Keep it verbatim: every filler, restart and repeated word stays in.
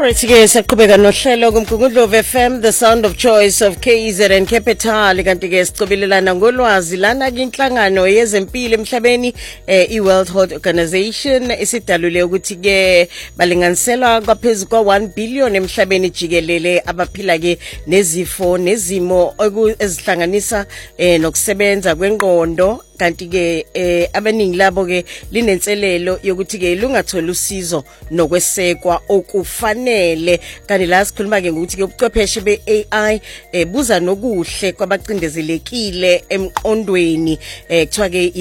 Alright, ke siyaqhubeka nohlelo kumgungundlovu F M, the sound of choice of K Z N Capital. Kanti ke sicobelelana ngolwazi lana kwinhlangano yezempilo emhlabeni eh, i-World Health Organization isidalule ukuthi ke balinganiselwa kwaphezulu kwa one billion emhlabeni jikelele abaphila ke nezifo nezimo ezihlanganisa eh, nokusebenza kwengqondo. Kanti ke eh, abaningi labo ke linenselelo yokuthi ke lungathola usizo nokwesekwa okufanele. Kanti la sikhuluma ke ngokuthi ke ubuchwepheshe be-A I eh, buza nokuhle kwabacindezelekile emqondweni eh, kuthiwa ke